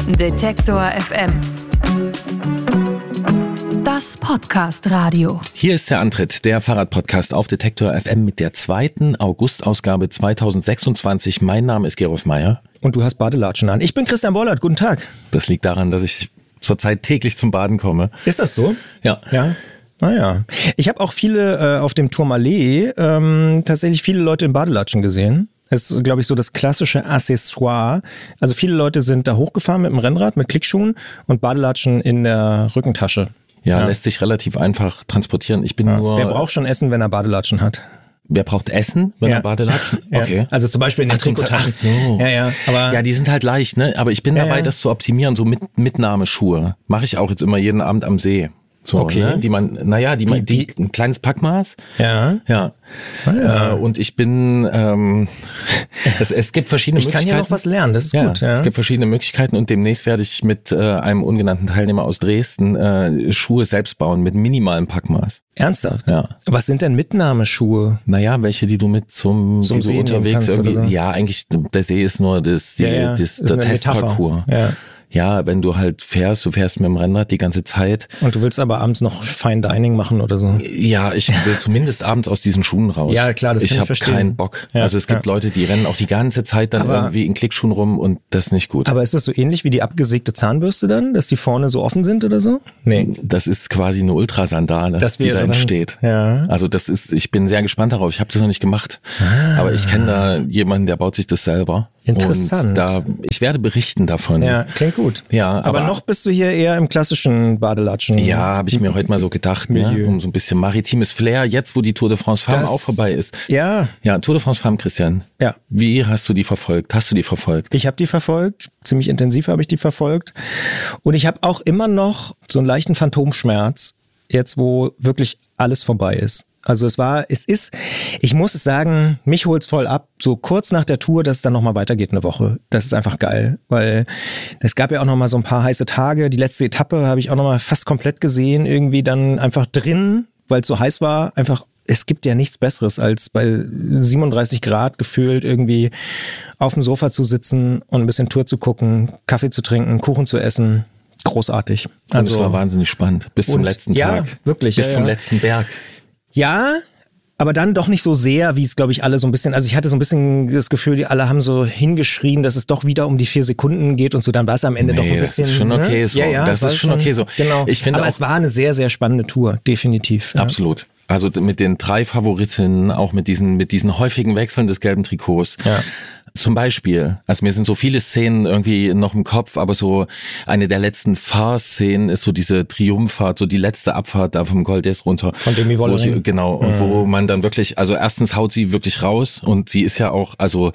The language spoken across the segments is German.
Detektor FM. Das Podcast-Radio. Hier ist der Antritt, der Fahrradpodcast auf Detektor FM mit der 2. August-Ausgabe 2026. Mein Name ist Gerolf Meyer. Und du hast Badelatschen an. Ich bin Christian Bollert. Guten Tag. Das liegt daran, dass ich zurzeit täglich zum Baden komme. Ist das so? Ja. Ja. Naja. Ich habe auch viele auf dem Tourmalet tatsächlich viele Leute in Badelatschen gesehen. Das ist, glaube ich, so das klassische Accessoire. Also viele Leute sind da hochgefahren mit dem Rennrad, mit Klickschuhen und Badelatschen in der Rückentasche. Ja, lässt sich relativ einfach transportieren. Ich bin nur. Wer braucht schon Essen, wenn er Badelatschen hat? Wer braucht Essen, wenn er Badelatschen? Okay. Ja. Also zum Beispiel in den Trikottaschen. Ach so. Ja, aber ja, die sind halt leicht, ne? Aber ich bin dabei, das zu optimieren, so Mitnahmeschuhe. Mache ich auch jetzt immer jeden Abend am See. So, okay. Ne? Die ein kleines Packmaß. Ja. Ja. Und ich bin, es gibt verschiedene Möglichkeiten. Ich kann ja noch was lernen, das ist gut. Ja. Es gibt verschiedene Möglichkeiten und demnächst werde ich mit einem ungenannten Teilnehmer aus Dresden Schuhe selbst bauen mit minimalem Packmaß. Ernsthaft? Ja. Was sind denn Mitnahmeschuhe? Naja, welche, die du mit zum See unterwegs irgendwie. So? Ja, eigentlich, der See ist nur der Testparcours. Ja. Ja, wenn du halt fährst, du fährst mit dem Rennrad die ganze Zeit. Und du willst aber abends noch Fine Dining machen oder so? Ja, ich will zumindest abends aus diesen Schuhen raus. Ja, klar, das kann ich verstehen. Ich habe keinen Bock. Ja, also es gibt Leute, die rennen auch die ganze Zeit dann irgendwie in Klickschuhen rum und das ist nicht gut. Aber ist das so ähnlich wie die abgesägte Zahnbürste dann, dass die vorne so offen sind oder so? Nee. Das ist quasi eine Ultrasandale, die da entsteht. Ja. Also ich bin sehr gespannt darauf. Ich habe das noch nicht gemacht. Aber ich kenne da jemanden, der baut sich das selber. Interessant. Und ich werde berichten davon. Ja, klingt gut. Ja, aber noch bist du hier eher im klassischen Badelatschen. Ja, habe ich mir heute mal so gedacht, ne? Um so ein bisschen maritimes Flair, jetzt wo die Tour de France Femme auch vorbei ist. Ja. Ja, Tour de France Femme, Christian. Ja. Wie hast du die verfolgt? Hast du die verfolgt? Ich habe die verfolgt, ziemlich intensiv habe ich die verfolgt. Und ich habe auch immer noch so einen leichten Phantomschmerz, jetzt wo wirklich alles vorbei ist. Also ich muss es sagen, mich holt's voll ab, so kurz nach der Tour, dass es dann nochmal weitergeht eine Woche. Das ist einfach geil, weil es gab ja auch nochmal so ein paar heiße Tage. Die letzte Etappe habe ich auch nochmal fast komplett gesehen, irgendwie dann einfach drin, weil es so heiß war, einfach. Es gibt ja nichts Besseres, als bei 37 Grad gefühlt irgendwie auf dem Sofa zu sitzen und ein bisschen Tour zu gucken, Kaffee zu trinken, Kuchen zu essen. Großartig. Also es war wahnsinnig spannend. Bis zum letzten Tag. Ja, wirklich. Bis zum letzten Berg. Ja, aber dann doch nicht so sehr, wie es, glaube ich, alle so ein bisschen, also ich hatte so ein bisschen das Gefühl, die alle haben so hingeschrien, dass es doch wieder um die 4 Sekunden geht und so, dann war es am Ende doch ein bisschen. Das ist schon okay so. Ja, das ist schon okay so. Genau. Ich finde aber es war eine sehr, sehr spannende Tour, definitiv. Ja. Absolut. Also mit den 3 Favoritinnen, auch mit diesen häufigen Wechseln des gelben Trikots. Ja. Zum Beispiel, also mir sind so viele Szenen irgendwie noch im Kopf, aber so eine der letzten Fahrszenen ist so diese Triumphfahrt, so die letzte Abfahrt da vom Col d'Huez runter. Von Demi Vollering. Genau, und wo man dann wirklich, also erstens haut sie wirklich raus und sie ist ja auch, also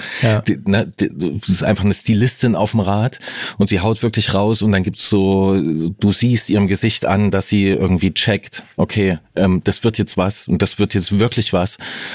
das ist einfach eine Stilistin auf dem Rad und sie haut wirklich raus und dann gibt's so, du siehst ihrem Gesicht an, dass sie irgendwie checkt, okay, das wird jetzt was und das wird jetzt wirklich was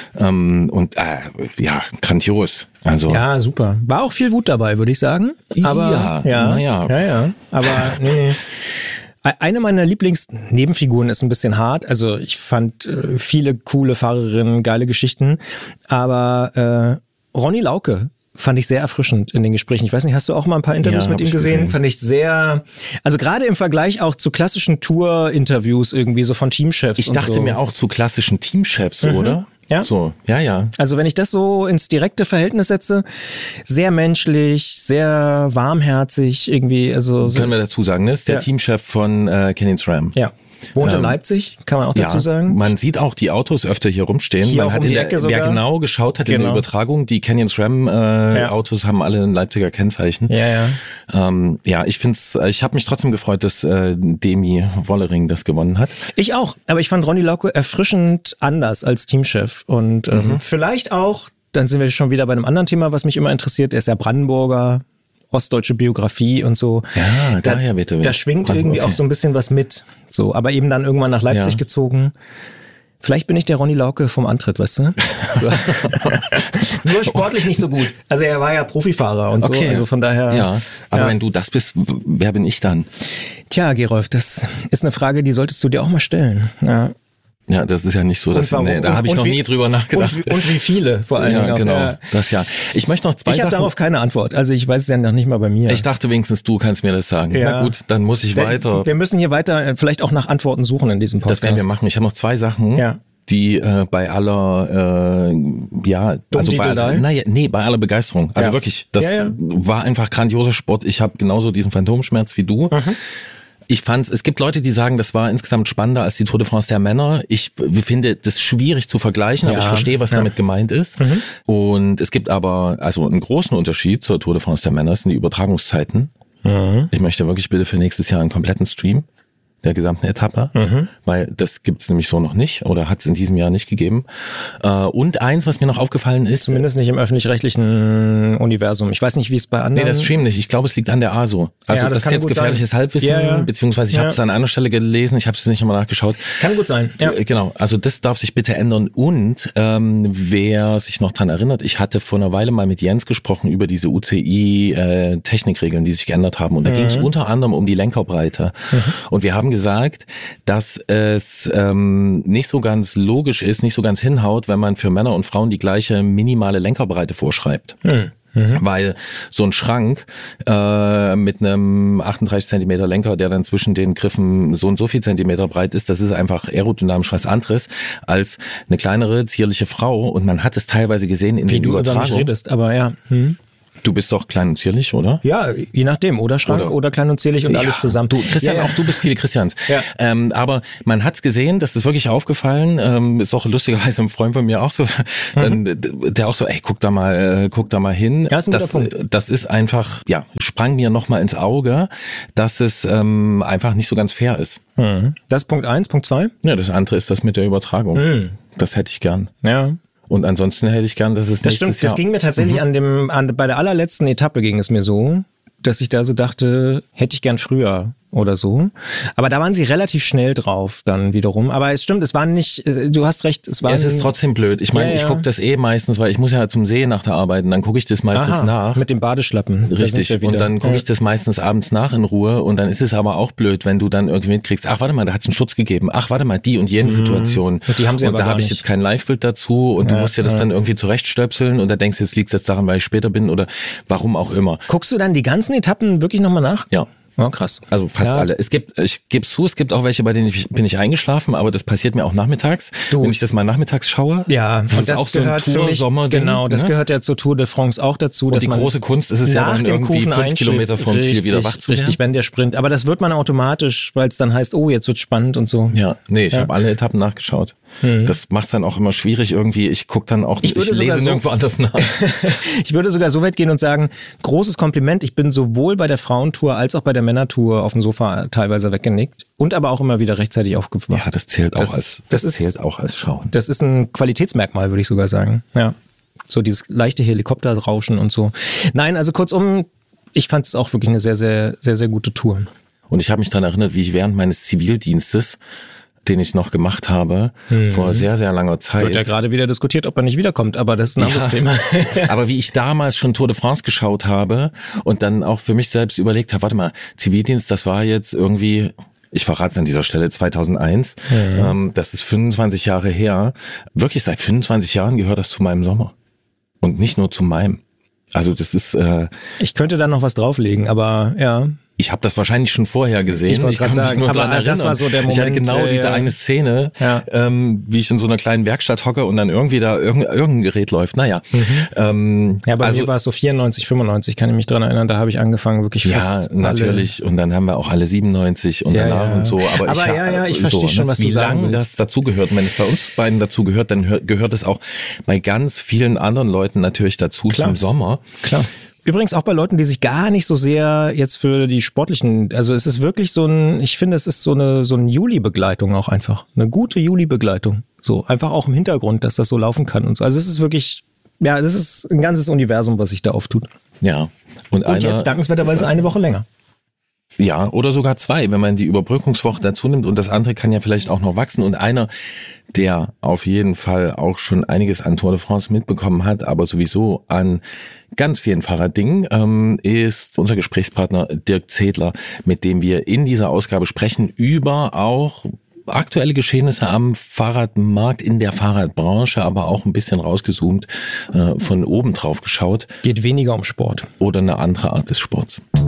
grandios. Also ja, super. War auch viel Wut dabei, würde ich sagen. Aber ja. Aber nee. Eine meiner Lieblingsnebenfiguren ist ein bisschen hart. Also ich fand viele coole Fahrerinnen, geile Geschichten. Aber Ronny Lauke fand ich sehr erfrischend in den Gesprächen. Ich weiß nicht, hast du auch mal ein paar Interviews mit ihm gesehen? Fand ich sehr, also gerade im Vergleich auch zu klassischen Tour-Interviews irgendwie so von Teamchefs. Ich dachte mir auch zu klassischen Teamchefs, oder? Ja. So, ja. Also wenn ich das so ins direkte Verhältnis setze, sehr menschlich, sehr warmherzig irgendwie. Also können wir dazu sagen, ne? Ist der Teamchef von Canyon SRAM. Ja. Wohnt in Leipzig, kann man auch dazu sagen. Man sieht auch die Autos öfter hier rumstehen. Hier man hat um die Ecke sogar. Wer genau geschaut hat in der Übertragung, die Canyon SRAM Autos haben alle ein Leipziger Kennzeichen. Ja. Ich habe mich trotzdem gefreut, dass Demi Vollering das gewonnen hat. Ich auch, aber ich fand Ronny Lauke erfrischend anders als Teamchef und vielleicht auch, dann sind wir schon wieder bei einem anderen Thema, was mich immer interessiert. Er ist ja Brandenburger, ostdeutsche Biografie und so. Ja, daher bitte. Da schwingt irgendwie auch so ein bisschen was mit. So, aber eben dann irgendwann nach Leipzig gezogen. Vielleicht bin ich der Ronny Lauke vom Antritt, weißt du? So. Nur sportlich nicht so gut. Also er war ja Profifahrer und so. Also von daher. Ja, aber wenn du das bist, wer bin ich dann? Tja, Gerolf, das ist eine Frage, die solltest du dir auch mal stellen. Ja. Ja, das ist ja nicht so, dass da habe ich noch nie drüber nachgedacht. Und wie viele vor allem. Ja, genau. Das ja. Ich möchte noch zwei Sachen. Ich habe darauf keine Antwort. Also ich weiß es ja noch nicht mal bei mir. Ich dachte wenigstens, du kannst mir das sagen. Ja. Na gut, dann muss ich weiter. Wir müssen hier weiter vielleicht auch nach Antworten suchen in diesem Podcast. Das werden wir machen. Ich habe noch zwei Sachen. Ja. Die bei aller bei aller Begeisterung. Also wirklich, das war einfach grandioser Sport. Ich habe genauso diesen Phantomschmerz wie du. Ich fand, es gibt Leute, die sagen, das war insgesamt spannender als die Tour de France der Männer. Ich finde das schwierig zu vergleichen, aber ich verstehe, was damit gemeint ist. Und es gibt aber also einen großen Unterschied zur Tour de France der Männer, sind die Übertragungszeiten. Ich möchte wirklich bitte für nächstes Jahr einen kompletten Stream der gesamten Etappe, weil das gibt's nämlich so noch nicht oder hat's in diesem Jahr nicht gegeben. Und eins, was mir noch aufgefallen ist... Zumindest nicht im öffentlich-rechtlichen Universum. Ich weiß nicht, wie es bei anderen... Nee, der Stream nicht. Ich glaube, es liegt an der ASO. Also das ist jetzt gefährliches Halbwissen, beziehungsweise ich habe es an einer Stelle gelesen, ich habe es nicht nochmal nachgeschaut. Kann gut sein. Ja. Genau, also das darf sich bitte ändern. Und wer sich noch dran erinnert, ich hatte vor einer Weile mal mit Jens gesprochen über diese UCI-Technikregeln, die sich geändert haben. Und da ging es unter anderem um die Lenkerbreite. Und wir haben gesagt, dass es nicht so ganz logisch ist, nicht so ganz hinhaut, wenn man für Männer und Frauen die gleiche minimale Lenkerbreite vorschreibt. Weil so ein Schrank mit einem 38 Zentimeter Lenker, der dann zwischen den Griffen so und so viel Zentimeter breit ist, das ist einfach aerodynamisch was anderes als eine kleinere, zierliche Frau. Und man hat es teilweise gesehen in den Übertragungen. Wie du über mich redest, aber ja. Du bist doch klein und zierlich, oder? Ja, je nachdem. Oder Schrank oder klein und zierlich und alles zusammen. Du, Christian, auch du bist viele Christians. Ja. Aber man hat's gesehen, das ist wirklich aufgefallen. Ist auch lustigerweise ein Freund von mir auch so, der auch so, ey, guck da mal hin. Ja, ist ein guter Punkt. Das ist einfach, sprang mir nochmal ins Auge, dass es einfach nicht so ganz fair ist. Das ist Punkt 1. Punkt 2? Ja, das andere ist das mit der Übertragung. Das hätte ich gern. Ja. Und ansonsten hätte ich gern, dass es das stimmt, das ging mir tatsächlich bei der allerletzten Etappe ging es mir so, dass ich da so dachte, hätte ich gern früher oder so. Aber da waren sie relativ schnell drauf dann wiederum. Aber es stimmt, es war nicht, du hast recht, es ist trotzdem blöd. Ich meine, ich gucke das meistens, weil ich muss ja zum See nach der Arbeit und dann gucke ich das meistens nach. Mit dem Badeschlappen. Richtig. Und dann gucke ich das meistens abends nach in Ruhe und dann ist es aber auch blöd, wenn du dann irgendwie mitkriegst, ach warte mal, da hat es einen Schutz gegeben. Ach warte mal, die und jene Situation. Und die haben sie aber da habe ich jetzt kein Live-Bild dazu und du musst dir das dann irgendwie zurechtstöpseln und da denkst du, jetzt liegt es jetzt daran, weil ich später bin oder warum auch immer. Guckst du dann die ganzen Etappen wirklich nochmal nach? Ja. Oh, krass. Also fast alle. Ich gebe zu, es gibt auch welche, bei denen bin ich eingeschlafen, aber das passiert mir auch nachmittags, wenn ich das mal nachmittags schaue. Ja, das ist auch so ein Tour-Sommer-Ding. Genau, das gehört ja zur Tour de France auch dazu. Und die große Kunst ist es ja dann irgendwie 5 Kilometer vom Ziel wieder wach zu werden. Richtig, wenn der Sprint. Aber das wird man automatisch, weil es dann heißt, oh, jetzt wird spannend und so. Ja, nee, ich habe alle Etappen nachgeschaut. Das macht es dann auch immer schwierig irgendwie. Ich gucke dann auch, ich lese nirgendwo anders nach. Ich würde sogar so weit gehen und sagen, großes Kompliment. Ich bin sowohl bei der Frauentour als auch bei der Männertour auf dem Sofa teilweise weggenickt und aber auch immer wieder rechtzeitig aufgewacht. Ja, das zählt auch als Schauen. Das ist ein Qualitätsmerkmal, würde ich sogar sagen. Ja, so dieses leichte Helikopterrauschen und so. Nein, also kurzum, ich fand es auch wirklich eine sehr, sehr, sehr, sehr gute Tour. Und ich habe mich daran erinnert, wie ich während meines Zivildienstes, den ich noch gemacht habe, vor sehr, sehr langer Zeit. Wird ja gerade wieder diskutiert, ob er nicht wiederkommt, aber das ist ein anderes Thema. Aber wie ich damals schon Tour de France geschaut habe und dann auch für mich selbst überlegt habe, warte mal, Zivildienst, das war jetzt irgendwie, ich verrate es an dieser Stelle, 2001, das ist 25 Jahre her. Wirklich seit 25 Jahren gehört das zu meinem Sommer. Und nicht nur zu meinem. Also das ist... ich könnte da noch was drauflegen, aber ja... Ich habe das wahrscheinlich schon vorher gesehen. Ich kann mich nur dran erinnern. Das war so der Moment. Ich hatte genau diese eine Szene, wie ich in so einer kleinen Werkstatt hocke und dann irgendwie da irgendein Gerät läuft. Naja. Bei mir war es so 94, 95, kann ich mich dran erinnern. Da habe ich angefangen, wirklich fast Ja, natürlich. Und dann haben wir auch alle 97 und danach und so. Aber ich verstehe schon, was du sagen willst. Wie lange das dazugehört. Und wenn es bei uns beiden dazugehört, dann gehört es auch bei ganz vielen anderen Leuten natürlich dazu zum Sommer. Klar. Übrigens auch bei Leuten, die sich gar nicht so sehr jetzt für die sportlichen, also es ist wirklich ich finde, es ist so eine Juli-Begleitung auch einfach. Eine gute Juli-Begleitung. So, einfach auch im Hintergrund, dass das so laufen kann und so. Also es ist wirklich, das ist ein ganzes Universum, was sich da auftut. Ja. Und jetzt dankenswerterweise eine Woche länger. Ja, oder sogar 2, wenn man die Überbrückungswoche dazu nimmt und das andere kann ja vielleicht auch noch wachsen. Und einer, der auf jeden Fall auch schon einiges an Tour de France mitbekommen hat, aber sowieso an ganz vielen Fahrraddingen, ist unser Gesprächspartner Dirk Zedler, mit dem wir in dieser Ausgabe sprechen über auch aktuelle Geschehnisse am Fahrradmarkt, in der Fahrradbranche, aber auch ein bisschen rausgezoomt, von oben drauf geschaut. Geht weniger um Sport. Oder eine andere Art des Sports.